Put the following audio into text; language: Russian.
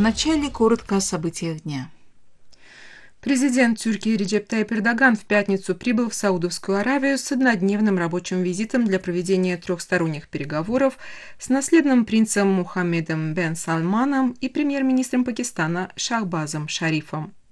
вначале коротко о событиях дня. Президент Тюркии Реджеп Тайип Эрдоган в пятницу прибыл в Саудовскую Аравию с однодневным рабочим визитом для проведения трехсторонних переговоров с наследным принцем Мухаммедом бен Салманом и премьер-министром Пакистана Шахбазом Шарифом.